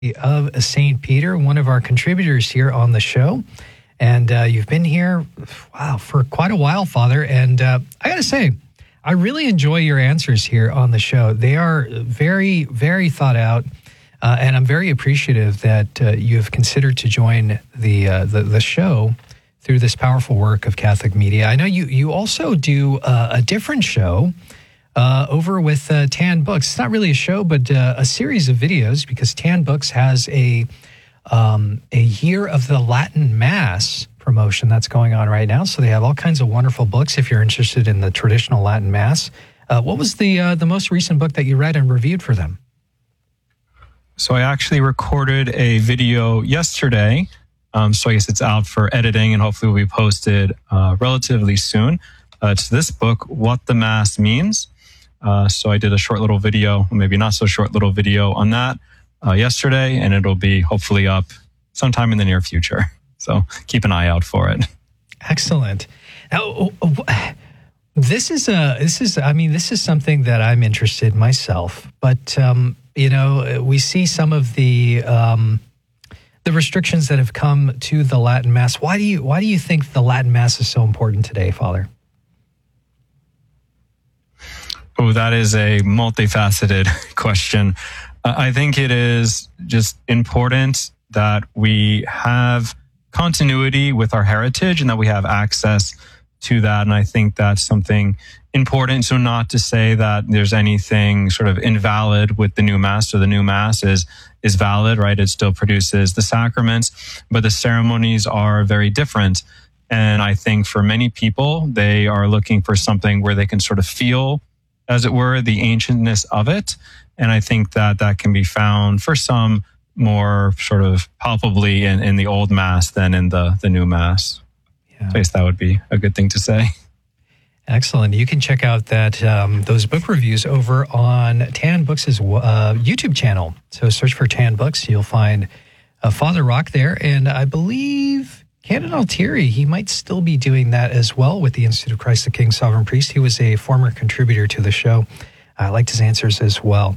of St. Peter, one of our contributors here on the show. And you've been here, for quite a while, Father. And I got to say, I really enjoy your answers here on the show. They are very, very thought out. And I'm very appreciative that you have considered to join the show through this powerful work of Catholic Media. I know you also do a different show over with Tan Books. It's not really a show, but a series of videos, because Tan Books has a Year of the Latin Mass promotion that's going on right now. So they have all kinds of wonderful books if you're interested in the traditional Latin Mass. What was the most recent book that you read and reviewed for them? So I actually recorded a video yesterday. So I guess it's out for editing and hopefully will be posted relatively soon. It's this book, What the Mass Means. So I did a short little video, maybe not so short little video on that yesterday, and it'll be hopefully up sometime in the near future. So keep an eye out for it. Excellent. Now, this is something that I'm interested in myself, but we see some of the restrictions that have come to the Latin Mass. Why do you think the Latin Mass is so important today, Father? Oh, that is a multifaceted question. I think it is just important that we have continuity with our heritage and that we have access to that. And I think that's something important. So not to say that there's anything sort of invalid with the new Mass. So the new Mass is valid, right? It still produces the sacraments, but the ceremonies are very different. And I think for many people, they are looking for something where they can sort of feel, as it were, the ancientness of it. And I think that can be found for some more sort of palpably in the old Mass than in the new Mass. Yeah. So I guess that would be a good thing to say. Excellent. You can check out those book reviews over on Tan Books' YouTube channel. So search for Tan Books. You'll find Father Rock there. And I believe Canon Altieri, he might still be doing that as well with the Institute of Christ the King Sovereign Priest. He was a former contributor to the show. I liked his answers as well.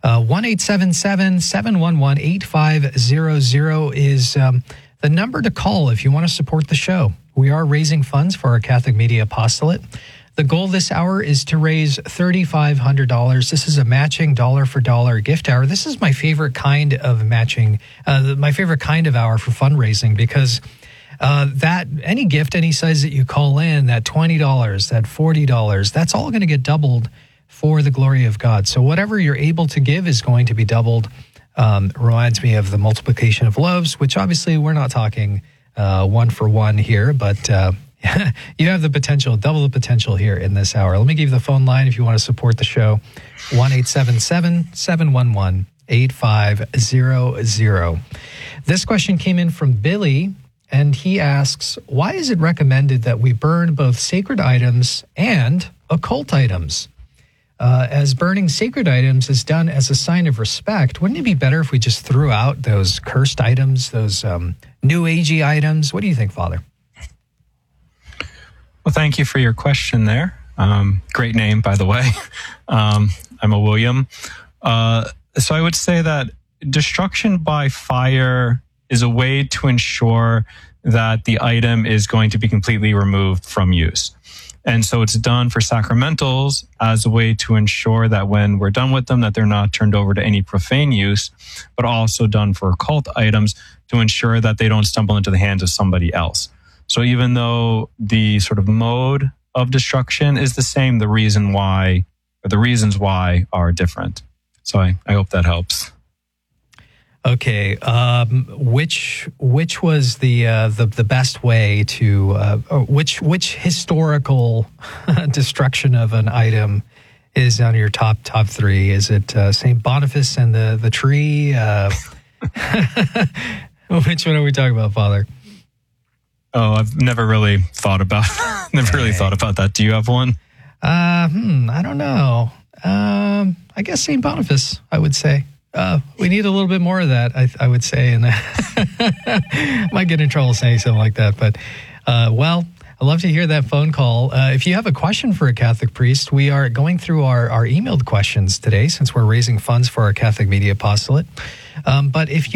1-877-711-8500 is the number to call if you want to support the show. We are raising funds for our Catholic Media Apostolate. The goal this hour is to raise $3,500. This is a matching dollar-for-dollar gift hour. This is my favorite kind of matching, my favorite kind of hour for fundraising, because that any gift, any size that you call in, that $20, that $40, that's all going to get doubled for the glory of God. So whatever you're able to give is going to be doubled. Reminds me of the multiplication of loaves, which obviously we're not talking one for one here, but you have the potential, double the potential here in this hour. Let me give you the phone line if you want to support the show. 1-877-711-8500. This question came in from Billy, and he asks, why is it recommended that we burn both sacred items and occult items? As burning sacred items is done as a sign of respect, wouldn't it be better if we just threw out those cursed items, those New Agey items? What do you think, Father? Well, thank you for your question there. Great name, by the way. I'm a William. So I would say that destruction by fire is a way to ensure that the item is going to be completely removed from use. And so it's done for sacramentals as a way to ensure that when we're done with them, that they're not turned over to any profane use, but also done for occult items to ensure that they don't stumble into the hands of somebody else. So even though the sort of mode of destruction is the same, the reasons why are different. So I hope that helps. Okay, which was the best way to which historical destruction of an item is on your top three? Is it St. Boniface and the tree? Which one are we talking about, Father? Oh, I've never really thought about that. Do you have one? I don't know. I guess St. Boniface, I would say. We need a little bit more of that, I would say, and might get in trouble saying something like that. But, I love to hear that phone call. If you have a question for a Catholic priest, we are going through our emailed questions today since we're raising funds for our Catholic Media Apostolate. But if you